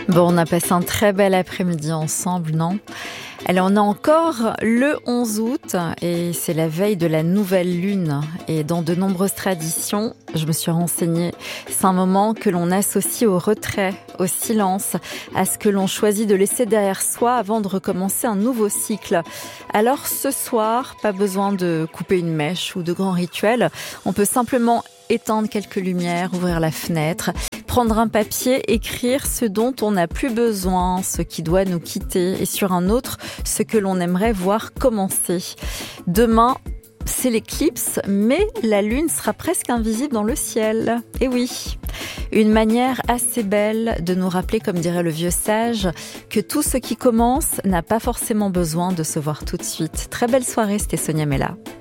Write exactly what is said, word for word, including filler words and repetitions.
Bon, on a passé un très bel après-midi ensemble, non ? Alors, on est encore le onze août et c'est la veille de la nouvelle lune. Et dans de nombreuses traditions, je me suis renseignée, c'est un moment que l'on associe au retrait, au silence, à ce que l'on choisit de laisser derrière soi avant de recommencer un nouveau cycle. Alors ce soir, pas besoin de couper une mèche ou de grands rituels. On peut simplement éteindre quelques lumières, ouvrir la fenêtre, prendre un papier, écrire ce dont on n'a plus besoin, ce qui doit nous quitter, et sur un autre, ce que l'on aimerait voir commencer. Demain, c'est l'éclipse, mais la lune sera presque invisible dans le ciel. Et oui, une manière assez belle de nous rappeler, comme dirait le vieux sage, que tout ce qui commence n'a pas forcément besoin de se voir tout de suite. Très belle soirée, c'était Sonia Mella.